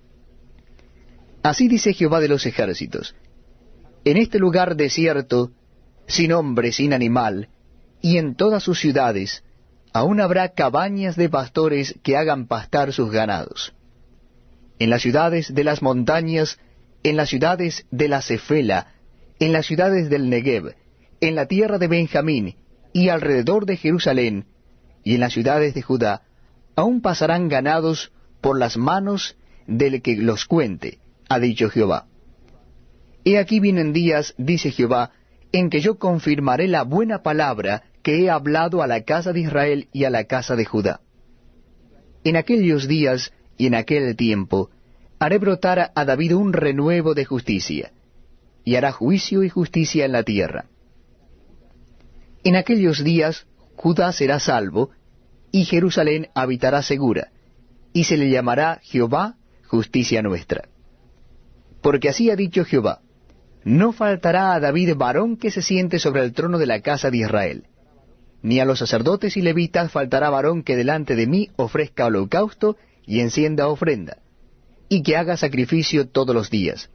Así dice Jehová de los ejércitos: en este lugar desierto, sin hombre, sin animal, y en todas sus ciudades, aún habrá cabañas de pastores que hagan pastar sus ganados. En las ciudades de las montañas, en las ciudades de la Cefela, en las ciudades del Negev, en la tierra de Benjamín, y alrededor de Jerusalén, y en las ciudades de Judá, aún pasarán ganados por las manos del que los cuente, ha dicho Jehová. He aquí vienen días, dice Jehová, en que yo confirmaré la buena palabra que he hablado a la casa de Israel y a la casa de Judá. En aquellos días y en aquel tiempo haré brotar a David un renuevo de justicia, y hará juicio y justicia en la tierra. En aquellos días Judá será salvo, y Jerusalén habitará segura, y se le llamará Jehová, justicia nuestra. Porque así ha dicho Jehová: no faltará a David varón que se siente sobre el trono de la casa de Israel, ni a los sacerdotes y levitas faltará varón que delante de mí ofrezca holocausto y encienda ofrenda, y que haga sacrificio todos los días.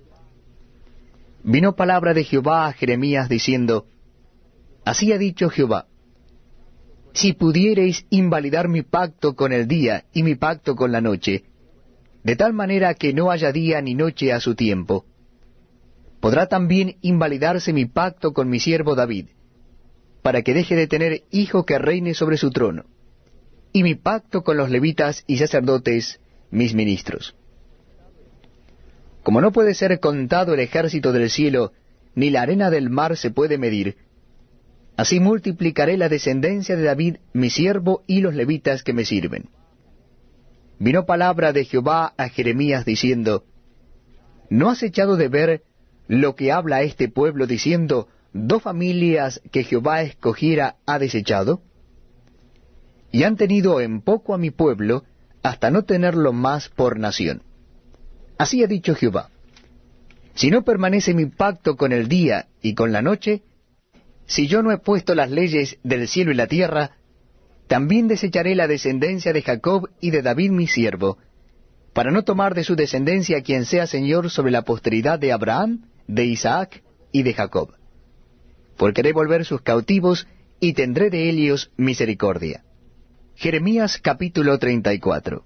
Vino palabra de Jehová a Jeremías diciendo: así ha dicho Jehová: si pudiereis invalidar mi pacto con el día y mi pacto con la noche, de tal manera que no haya día ni noche a su tiempo, podrá también invalidarse mi pacto con mi siervo David, para que deje de tener hijo que reine sobre su trono, y mi pacto con los levitas y sacerdotes, mis ministros. Como no puede ser contado el ejército del cielo, ni la arena del mar se puede medir, así multiplicaré la descendencia de David, mi siervo, y los levitas que me sirven. Vino palabra de Jehová a Jeremías diciendo: ¿no has echado de ver lo que habla este pueblo diciendo: 2 familias que Jehová escogiera ha desechado? Y han tenido en poco a mi pueblo, hasta no tenerlo más por nación. Así ha dicho Jehová: si no permanece mi pacto con el día y con la noche, si yo no he puesto las leyes del cielo y la tierra, también desecharé la descendencia de Jacob y de David mi siervo, para no tomar de su descendencia quien sea señor sobre la posteridad de Abraham, de Isaac y de Jacob. Porque haré volver sus cautivos y tendré de ellos misericordia. Jeremías capítulo 34.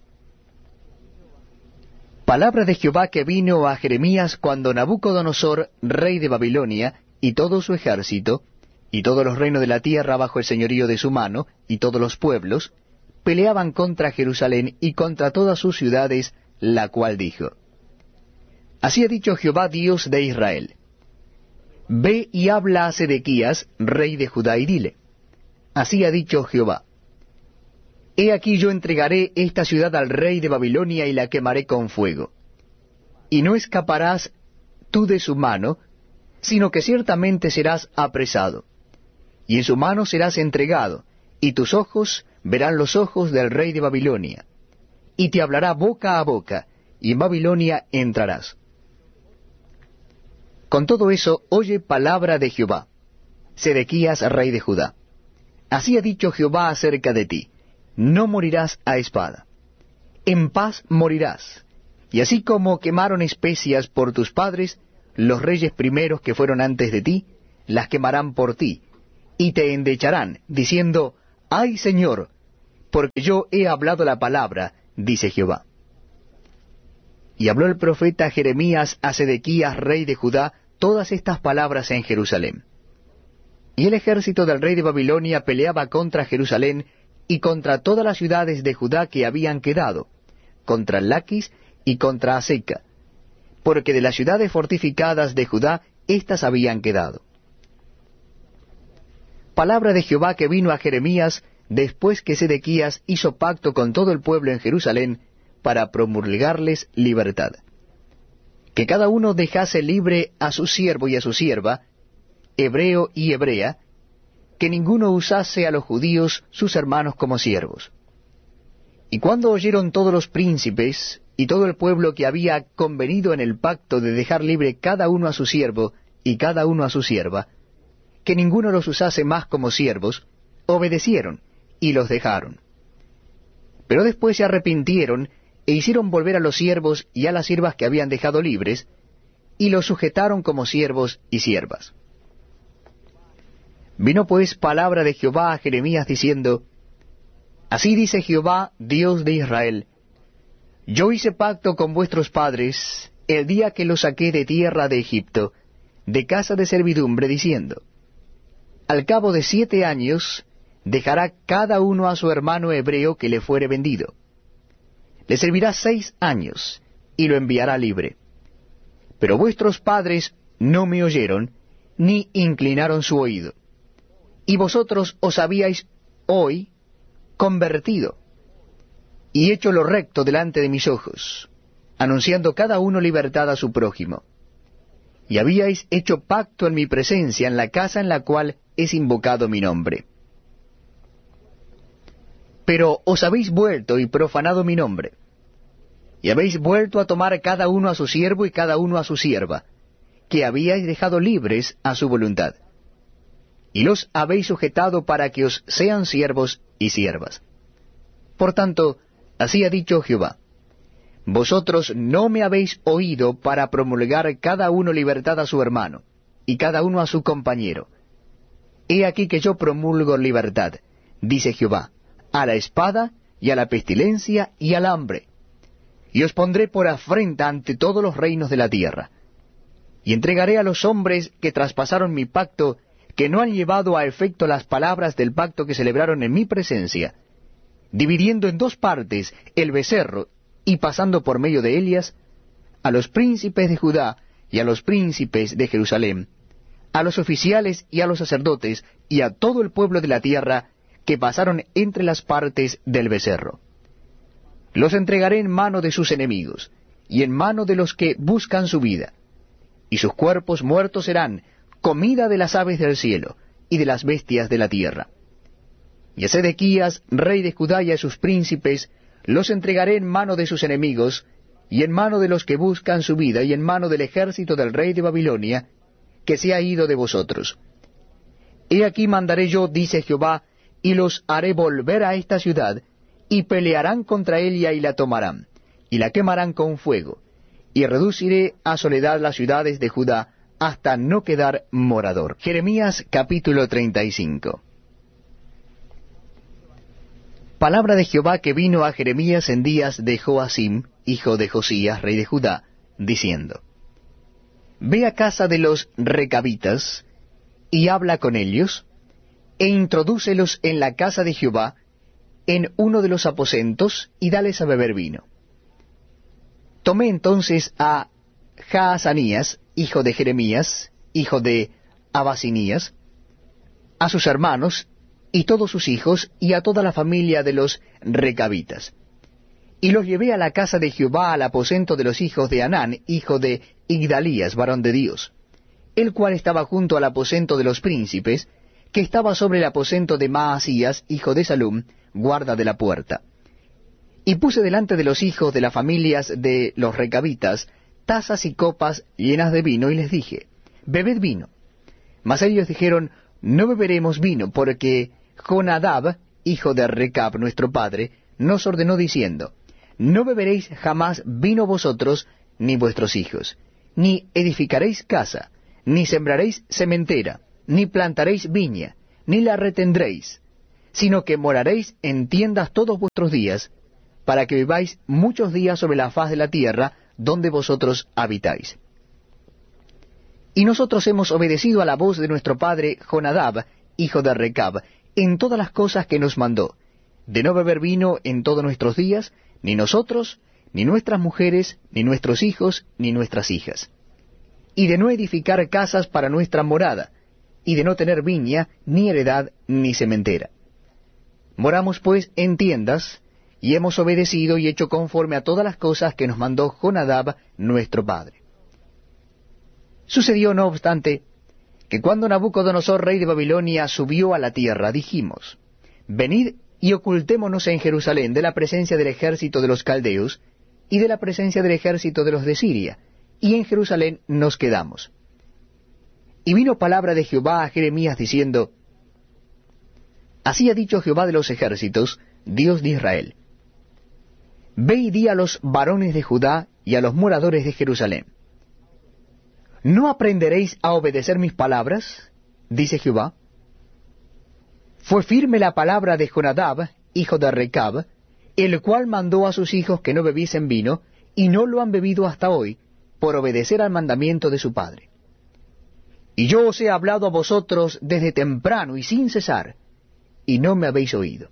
Palabra de Jehová que vino a Jeremías cuando Nabucodonosor, rey de Babilonia, y todo su ejército, y todos los reinos de la tierra bajo el señorío de su mano, y todos los pueblos, peleaban contra Jerusalén y contra todas sus ciudades, la cual dijo: así ha dicho Jehová Dios de Israel: ve y habla a Sedequías, rey de Judá, y dile: así ha dicho Jehová: he aquí yo entregaré esta ciudad al rey de Babilonia y la quemaré con fuego. Y no escaparás tú de su mano, sino que ciertamente serás apresado. Y en su mano serás entregado, y tus ojos verán los ojos del rey de Babilonia. Y te hablará boca a boca, y en Babilonia entrarás. Con todo eso, oye palabra de Jehová, Sedequías, rey de Judá. Así ha dicho Jehová acerca de ti: no morirás a espada. en paz morirás. Y así como quemaron especias por tus padres, los reyes primeros que fueron antes de ti, las quemarán por ti, y te endecharán, diciendo, ¡ay, Señor! Porque yo he hablado la palabra, dice Jehová. Y habló el profeta Jeremías a Sedequías, rey de Judá, todas estas palabras en Jerusalén. Y el ejército del rey de Babilonia peleaba contra Jerusalén y contra todas las ciudades de Judá que habían quedado, contra Laquis y contra Aseca, porque de las ciudades fortificadas de Judá éstas habían quedado. Palabra de Jehová que vino a Jeremías después que Sedequías hizo pacto con todo el pueblo en Jerusalén para promulgarles libertad. Que cada uno dejase libre a su siervo y a su sierva, hebreo y hebrea, que ninguno usase a los judíos sus hermanos como siervos. Y cuando oyeron todos los príncipes y todo el pueblo que había convenido en el pacto de dejar libre cada uno a su siervo y cada uno a su sierva, que ninguno los usase más como siervos, obedecieron y los dejaron. Pero después se arrepintieron e hicieron volver a los siervos y a las siervas que habían dejado libres, y los sujetaron como siervos y siervas. Vino pues palabra de Jehová a Jeremías diciendo, Así dice Jehová, Dios de Israel, Yo hice pacto con vuestros padres el día que los saqué de tierra de Egipto, de casa de servidumbre, diciendo, Al cabo de 7 años dejará cada uno a su hermano hebreo que le fuere vendido. Le servirá 6 años, y lo enviará libre. Pero vuestros padres no me oyeron, ni inclinaron su oído. Y vosotros os habíais hoy convertido, y hecho lo recto delante de mis ojos, anunciando cada uno libertad a su prójimo. Y habíais hecho pacto en mi presencia en la casa en la cual es invocado mi nombre. Pero os habéis vuelto y profanado mi nombre, y habéis vuelto a tomar cada uno a su siervo y cada uno a su sierva, que habíais dejado libres a su voluntad, y los habéis sujetado para que os sean siervos y siervas. Por tanto, así ha dicho Jehová, vosotros no me habéis oído para promulgar cada uno libertad a su hermano, y cada uno a su compañero. He aquí que yo promulgo libertad, dice Jehová, a la espada, y a la pestilencia, y al hambre. Y os pondré por afrenta ante todos los reinos de la tierra. Y entregaré a los hombres que traspasaron mi pacto, que no han llevado a efecto las palabras del pacto que celebraron en mi presencia, dividiendo en 2 partes el becerro, y pasando por medio de Elias, a los príncipes de Judá y a los príncipes de Jerusalén, a los oficiales y a los sacerdotes, y a todo el pueblo de la tierra, que pasaron entre las partes del becerro. Los entregaré en mano de sus enemigos, y en mano de los que buscan su vida, y sus cuerpos muertos serán comida de las aves del cielo, y de las bestias de la tierra. Y a Sedequías, rey de Judá, y a sus príncipes, los entregaré en mano de sus enemigos, y en mano de los que buscan su vida, y en mano del ejército del rey de Babilonia, que se ha ido de vosotros. He aquí mandaré yo, dice Jehová, y los haré volver a esta ciudad, y pelearán contra ella y la tomarán, y la quemarán con fuego, y reduciré a soledad las ciudades de Judá, hasta no quedar morador. Jeremías capítulo 35. Palabra de Jehová que vino a Jeremías en días de Joacim, hijo de Josías, rey de Judá, diciendo, Ve a casa de los recabitas, y habla con ellos, e introdúcelos en la casa de Jehová, en uno de los aposentos, y dales a beber vino. Tomé entonces a Jaazanías, hijo de Jeremías, hijo de Abasinías, a sus hermanos, y todos sus hijos, y a toda la familia de los recabitas. Y los llevé a la casa de Jehová, al aposento de los hijos de Anán, hijo de Igdalías, varón de Dios, el cual estaba junto al aposento de los príncipes, que estaba sobre el aposento de Maasías, hijo de Salum, guarda de la puerta. Y puse delante de los hijos de las familias de los recabitas tazas y copas llenas de vino, y les dije, bebed vino. Mas ellos dijeron, no beberemos vino, porque Jonadab, hijo de Recab, nuestro padre, nos ordenó diciendo, no beberéis jamás vino vosotros, ni vuestros hijos, ni edificaréis casa, ni sembraréis sementera, ni plantaréis viña, ni la retendréis, sino que moraréis en tiendas todos vuestros días, para que viváis muchos días sobre la faz de la tierra, donde vosotros habitáis. Y nosotros hemos obedecido a la voz de nuestro padre Jonadab, hijo de Recab, en todas las cosas que nos mandó, de no beber vino en todos nuestros días, ni nosotros, ni nuestras mujeres, ni nuestros hijos, ni nuestras hijas, y de no edificar casas para nuestra morada, y de no tener viña, ni heredad, ni sementera. Moramos pues en tiendas, y hemos obedecido y hecho conforme a todas las cosas que nos mandó Jonadab nuestro padre. Sucedió, no obstante, que cuando Nabucodonosor, rey de Babilonia, subió a la tierra, dijimos, venid y ocultémonos en Jerusalén de la presencia del ejército de los caldeos, y de la presencia del ejército de los de Siria, y en Jerusalén nos quedamos. Y vino palabra de Jehová a Jeremías diciendo, así ha dicho Jehová de los ejércitos, Dios de Israel, ve y di a los varones de Judá y a los moradores de Jerusalén, ¿no aprenderéis a obedecer mis palabras? Dice Jehová. Fue firme la palabra de Jonadab, hijo de Recab, el cual mandó a sus hijos que no bebiesen vino, y no lo han bebido hasta hoy, por obedecer al mandamiento de su padre. Y yo os he hablado a vosotros desde temprano y sin cesar, y no me habéis oído.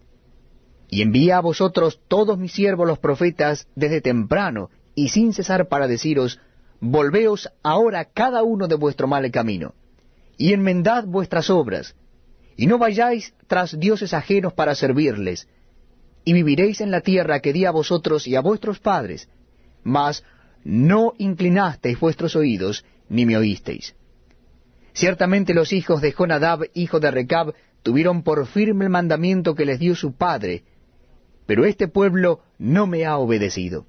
Y envié a vosotros todos mis siervos los profetas desde temprano y sin cesar para deciros, volveos ahora cada uno de vuestro mal camino, y enmendad vuestras obras, y no vayáis tras dioses ajenos para servirles, y viviréis en la tierra que di a vosotros y a vuestros padres, mas no inclinasteis vuestros oídos, ni me oísteis. Ciertamente los hijos de Jonadab, hijo de Recab, tuvieron por firme el mandamiento que les dio su padre, pero este pueblo no me ha obedecido.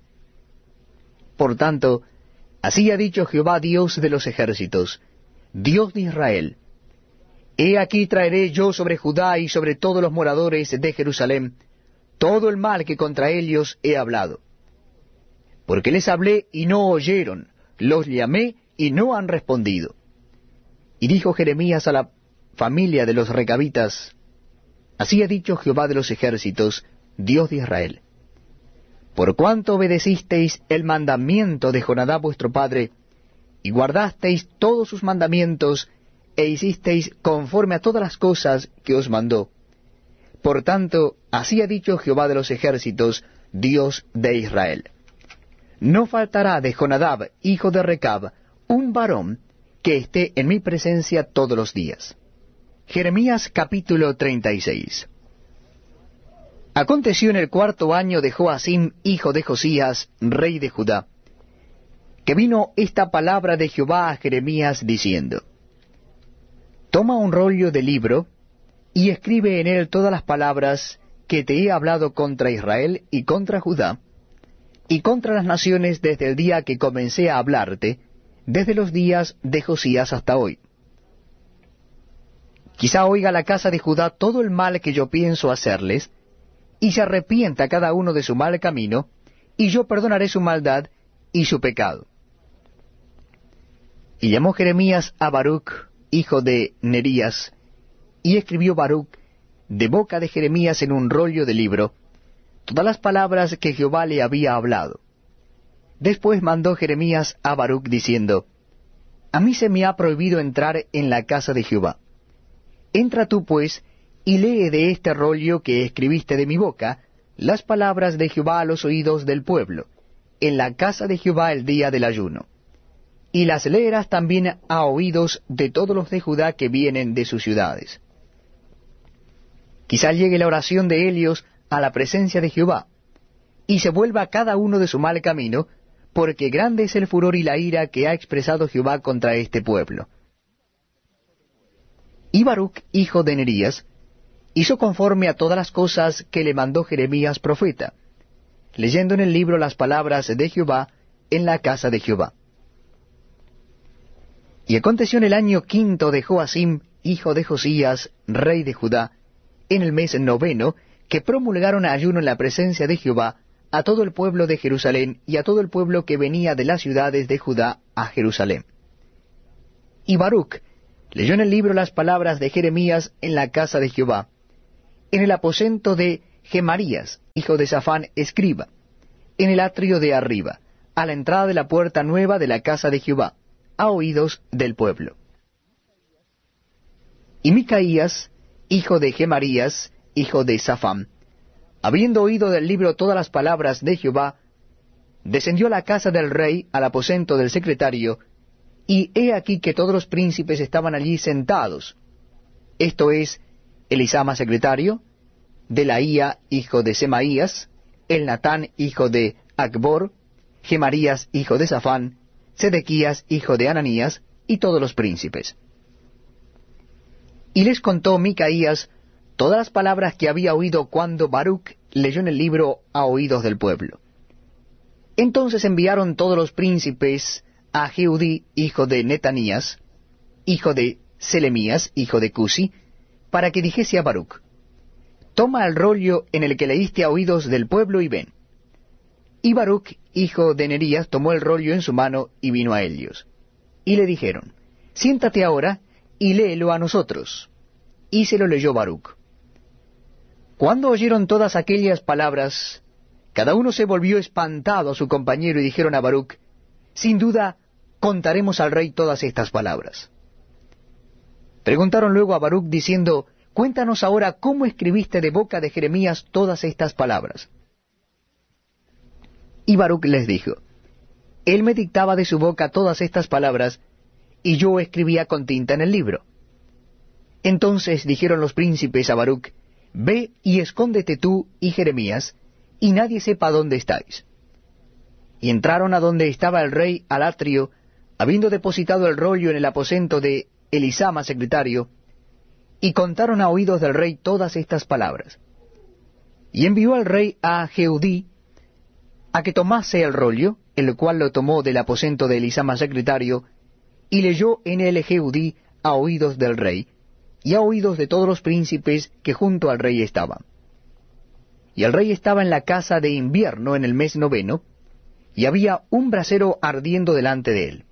Por tanto, así ha dicho Jehová, Dios de los ejércitos, Dios de Israel, he aquí traeré yo sobre Judá y sobre todos los moradores de Jerusalén todo el mal que contra ellos he hablado. Porque les hablé y no oyeron, los llamé y no han respondido. Y dijo Jeremías a la familia de los recabitas, así ha dicho Jehová de los ejércitos, Dios de Israel, por cuanto obedecisteis el mandamiento de Jonadab vuestro padre, y guardasteis todos sus mandamientos, e hicisteis conforme a todas las cosas que os mandó. Por tanto, así ha dicho Jehová de los ejércitos, Dios de Israel, no faltará de Jonadab, hijo de Recab, un varón que esté en mi presencia todos los días. Jeremías capítulo 36. Aconteció en el 4º año de Joacim, hijo de Josías, rey de Judá, que vino esta palabra de Jehová a Jeremías diciendo, toma un rollo de libro, y escribe en él todas las palabras que te he hablado contra Israel y contra Judá, y contra las naciones desde el día que comencé a hablarte, desde los días de Josías hasta hoy. Quizá oiga la casa de Judá todo el mal que yo pienso hacerles, y se arrepienta cada uno de su mal camino, y yo perdonaré su maldad y su pecado. Y llamó Jeremías a Baruc, hijo de Nerías, y escribió Baruc de boca de Jeremías en un rollo de libro todas las palabras que Jehová le había hablado. Después mandó Jeremías a Baruc diciendo, a mí se me ha prohibido entrar en la casa de Jehová. Entra tú pues, y lee de este rollo que escribiste de mi boca, las palabras de Jehová a los oídos del pueblo, en la casa de Jehová el día del ayuno. Y las leerás también a oídos de todos los de Judá que vienen de sus ciudades. Quizá llegue la oración de ellos a la presencia de Jehová, y se vuelva cada uno de su mal camino, porque grande es el furor y la ira que ha expresado Jehová contra este pueblo. Y Baruc, hijo de Nerías, hizo conforme a todas las cosas que le mandó Jeremías profeta, leyendo en el libro las palabras de Jehová en la casa de Jehová. Y aconteció en el año 5 de Joacim, hijo de Josías, rey de Judá, en el mes 9, que promulgaron ayuno en la presencia de Jehová a todo el pueblo de Jerusalén y a todo el pueblo que venía de las ciudades de Judá a Jerusalén. Y Baruc leyó en el libro las palabras de Jeremías en la casa de Jehová, en el aposento de Gemarías, hijo de Safán, escriba, en el atrio de arriba, a la entrada de la puerta nueva de la casa de Jehová, a oídos del pueblo. Y Micaías, hijo de Gemarías, hijo de Safán, habiendo oído del libro todas las palabras de Jehová, descendió a la casa del rey, al aposento del secretario, y he aquí que todos los príncipes estaban allí sentados, esto es, Elisama secretario, Delaía hijo de Semaías, Elnatán hijo de Acbor, Gemarías hijo de Safán, Sedequías hijo de Ananías, y todos los príncipes. Y les contó Micaías todas las palabras que había oído cuando Baruc leyó en el libro a oídos del pueblo. Entonces enviaron todos los príncipes a Jehudí, hijo de Netanías, hijo de Selemías, hijo de Cusi, para que dijese a Baruc: toma el rollo en el que leíste a oídos del pueblo y ven. Y Baruc, hijo de Nerías, tomó el rollo en su mano y vino a ellos. Y le dijeron: siéntate ahora y léelo a nosotros. Y se lo leyó Baruc. Cuando oyeron todas aquellas palabras, cada uno se volvió espantado a su compañero y dijeron a Baruc: sin duda contaremos al rey todas estas palabras. Preguntaron luego a Baruc diciendo: cuéntanos ahora cómo escribiste de boca de Jeremías todas estas palabras. Y Baruc les dijo: él me dictaba de su boca todas estas palabras, y yo escribía con tinta en el libro. Entonces dijeron los príncipes a Baruc: ve y escóndete tú y Jeremías, y nadie sepa dónde estáis. Y entraron a donde estaba el rey al atrio, habiendo depositado el rollo en el aposento de Elisama secretario, y contaron a oídos del rey todas estas palabras. Y envió al rey a Jehudí a que tomase el rollo, el cual lo tomó del aposento de Elisama secretario, y leyó en él Jehudí a oídos del rey, y a oídos de todos los príncipes que junto al rey estaban. Y el rey estaba en la casa de invierno en el mes 9, y había un brasero ardiendo delante de él.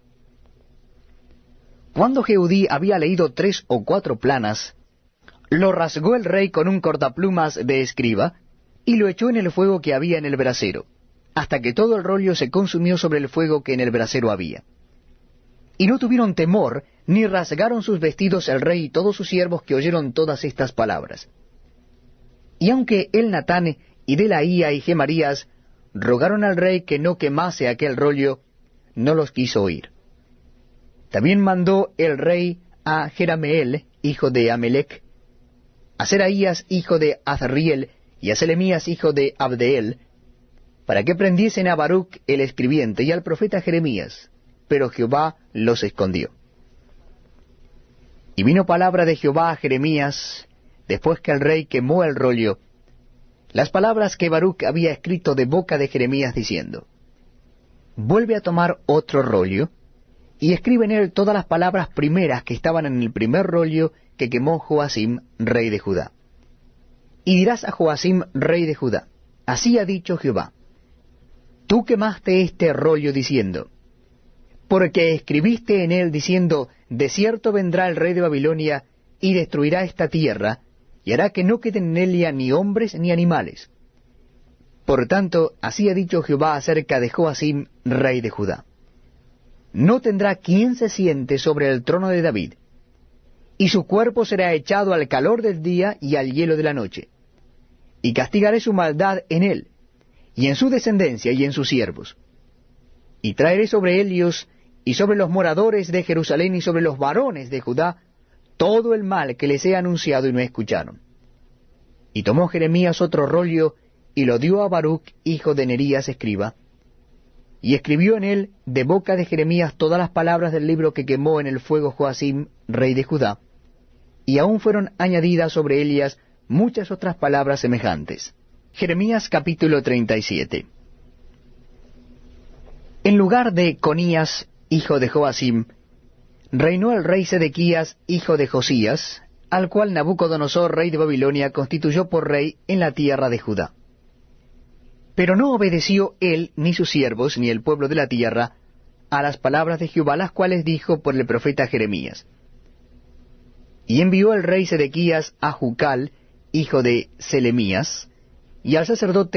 Cuando Jehudí había leído 3 o 4 planas, lo rasgó el rey con un cortaplumas de escriba, y lo echó en el fuego que había en el brasero, hasta que todo el rollo se consumió sobre el fuego que en el brasero había. Y no tuvieron temor, ni rasgaron sus vestidos el rey y todos sus siervos que oyeron todas estas palabras. Y aunque Elnatán y Delaía y Gemarías rogaron al rey que no quemase aquel rollo, no los quiso oír. También mandó el rey a Jerameel, hijo de Amelec, a Seraías, hijo de Azriel, y a Selemías, hijo de Abdeel, para que prendiesen a Baruc el escribiente y al profeta Jeremías, pero Jehová los escondió. Y vino palabra de Jehová a Jeremías, después que el rey quemó el rollo, las palabras que Baruc había escrito de boca de Jeremías, diciendo: vuelve a tomar otro rollo, y escribe en él todas las palabras primeras que estaban en el primer rollo que quemó Joacim, rey de Judá. Y dirás a Joacim, rey de Judá: así ha dicho Jehová, tú quemaste este rollo diciendo, porque escribiste en él diciendo: de cierto vendrá el rey de Babilonia, y destruirá esta tierra, y hará que no queden en ella ni hombres ni animales. Por tanto, así ha dicho Jehová acerca de Joacim, rey de Judá: no tendrá quien se siente sobre el trono de David, y su cuerpo será echado al calor del día y al hielo de la noche. Y castigaré su maldad en él, y en su descendencia y en sus siervos. Y traeré sobre ellos y sobre los moradores de Jerusalén y sobre los varones de Judá todo el mal que les he anunciado y no escucharon. Y tomó Jeremías otro rollo y lo dio a Baruc, hijo de Nerías, escriba, y escribió en él de boca de Jeremías todas las palabras del libro que quemó en el fuego Joacim, rey de Judá, y aún fueron añadidas sobre ellas muchas otras palabras semejantes. Jeremías capítulo 37. En lugar de Conías, hijo de Joacim, reinó el rey Sedequías, hijo de Josías, al cual Nabucodonosor, rey de Babilonia, constituyó por rey en la tierra de Judá. Pero no obedeció él, ni sus siervos, ni el pueblo de la tierra, a las palabras de Jehová, las cuales dijo por el profeta Jeremías. Y envió el rey Sedequías a Jucal, hijo de Selemías, y al sacerdote